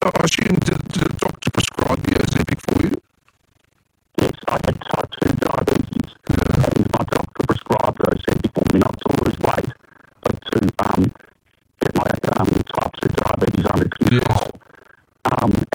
I assume did the doctor prescribe the Ozempic for you? Yes, I had type 2 diabetes, and my doctor prescribed Ozempic for me not to lose weight, but to get my type 2 diabetes under control.